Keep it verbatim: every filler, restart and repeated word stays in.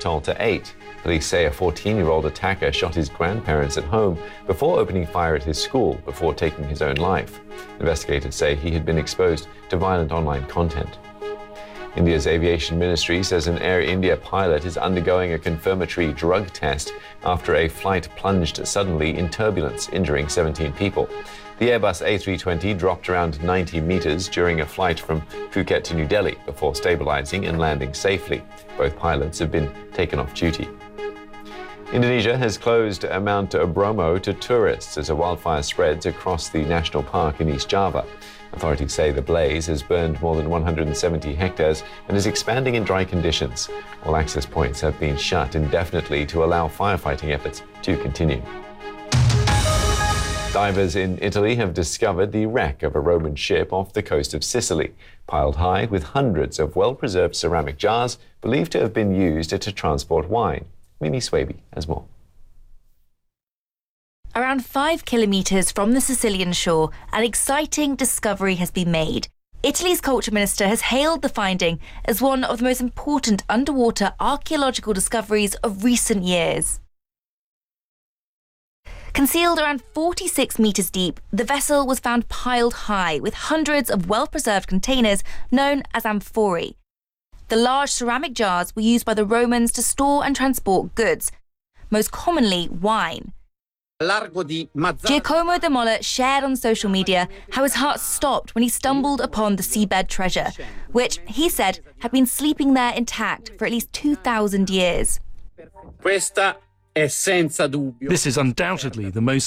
told to eight. Police say a fourteen-year-old attacker shot his grandparents at home before opening fire at his school before taking his own life. Investigators say he had been exposed to violent online content. India's aviation ministry says an Air India pilot is undergoing a confirmatory drug test after a flight plunged suddenly in turbulence, injuring seventeen people. The Airbus A three twenty dropped around ninety meters during a flight from Phuket to New Delhi before stabilizing and landing safely. Both pilots have been taken off duty. Indonesia has closed Mount Bromo to tourists as a wildfire spreads across the national park in East Java. Authorities say the blaze has burned more than one hundred seventy hectares and is expanding in dry conditions. All access points have been shut indefinitely to allow firefighting efforts to continue. Divers in Italy have discovered the wreck of a Roman ship off the coast of Sicily, piled high with hundreds of well-preserved ceramic jars believed to have been used to transport wine. Mimi Swaby has more. Around five kilometres from the Sicilian shore, an exciting discovery has been made. Italy's culture minister has hailed the finding as one of the most important underwater archaeological discoveries of recent years. Concealed around forty-six metres deep, the vessel was found piled high with hundreds of well-preserved containers known as amphorae. The large ceramic jars were used by the Romans to store and transport goods, most commonly wine. Giacomo de Molla shared on social media how his heart stopped when he stumbled upon the seabed treasure, which, he said, had been sleeping there intact for at least two thousand years. This is undoubtedly the most